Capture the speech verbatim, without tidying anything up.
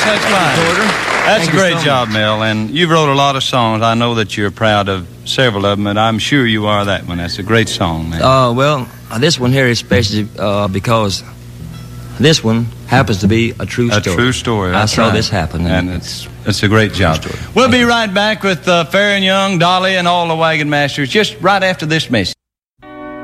That's fine. That's Thank a great so job, Mel. And you've wrote a lot of songs. I know that you're proud of several of them, and I'm sure you are that one. That's a great song, man. Uh, well, uh, this one here is special uh, because this one happens to be a true a story. A true story. I That's saw right. this happen. And, and it's it's a great job. Story. We'll Thank be you. right back with uh, Fair and Young, Dolly, and all the Wagon Masters just right after this message.